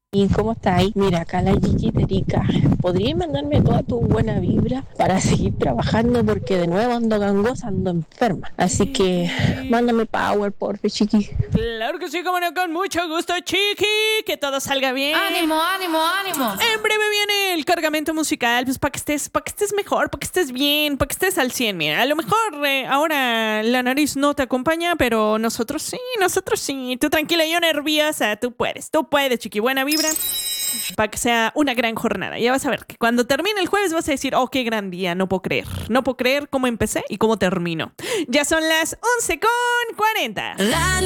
¿Y cómo estáis? Mira, acá la Chiquiterica. ¿Podrías mandarme toda tu buena vibra para seguir trabajando? Porque de nuevo ando gangosa, ando enferma. Así que mándame power, porfi, chiqui. Claro que sí, como no, con mucho gusto, chiqui. Que todo salga bien. ¡Ánimo, ánimo, ánimo! En breve viene el cargamento musical, pues para que estés mejor, para que estés bien, para que estés al 100. Mira, a lo mejor ahora la nariz no te acompaña, pero nosotros sí. Tú tranquila, yo nerviosa, tú puedes, chiqui. Buena vibra para que sea una gran jornada. Ya vas a ver que cuando termine el jueves vas a decir, oh, qué gran día, no puedo creer cómo empecé y cómo termino. Ya son las 11:40.